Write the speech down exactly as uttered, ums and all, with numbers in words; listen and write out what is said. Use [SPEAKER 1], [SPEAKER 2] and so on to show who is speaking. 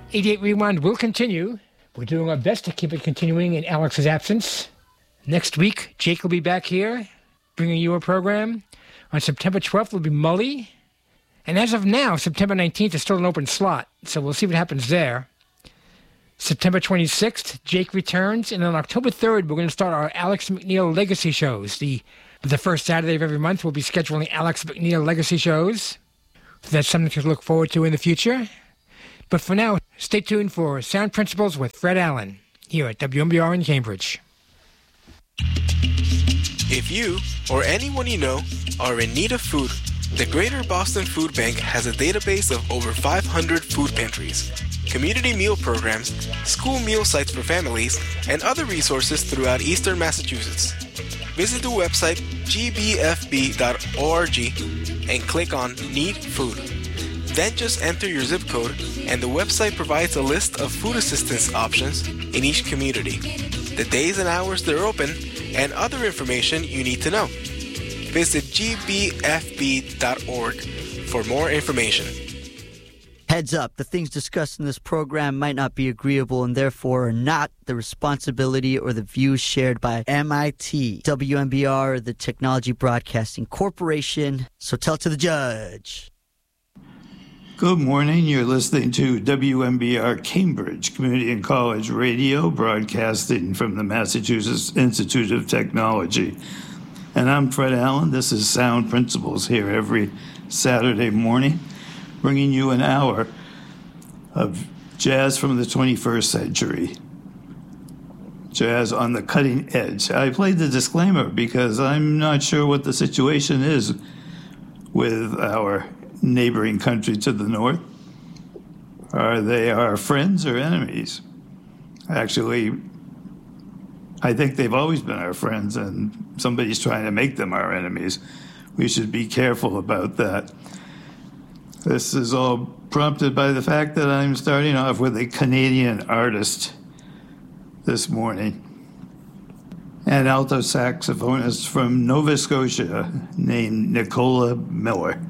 [SPEAKER 1] eighty-eight Rewind will continue. We're doing our best to keep it continuing in Alex's absence. Next week, Jake will be back here, bringing you a program. On September twelfth will be Mully. And as of now, September nineteenth is still an open slot, so we'll see what happens there. September twenty-sixth, Jake returns, and on October third, we're going to start our Alex McNeil Legacy shows. The the first Saturday of every month, we'll be scheduling Alex McNeil Legacy shows. So that's something to look forward to in the future. But for now, stay tuned for Sound Principles with Fred Allen, here at W M B R in Cambridge.
[SPEAKER 2] If you, or anyone you know, are in need of food, the Greater Boston Food Bank has a database of over five hundred food pantries, community meal programs, school meal sites for families, and other resources throughout eastern Massachusetts. Visit the website g b f b dot org and click on Need Food. Then just enter your zip code, and the website provides a list of food assistance options in each community, the days and hours they're open, and other information you need to know. Visit g b f b dot org for more information.
[SPEAKER 3] Heads up, the things discussed in this program might not be agreeable and therefore are not the responsibility or the views shared by M I T, W M B R, or the Technology Broadcasting Corporation. So tell it to the judge.
[SPEAKER 4] Good morning. You're listening to W M B R Cambridge Community and College Radio, broadcasting from the Massachusetts Institute of Technology. And I'm Fred Allen. This is Sound Principles, here every Saturday morning, bringing you an hour of jazz from the twenty-first century. Jazz on the cutting edge. I played the disclaimer because I'm not sure what the situation is with our neighboring country to the north. Are they our friends or enemies? Actually, I think they've always been our friends, and somebody's trying to make them our enemies. We should be careful about that. This is all prompted by the fact that I'm starting off with a Canadian artist this morning, an alto saxophonist from Nova Scotia named Nicola Miller.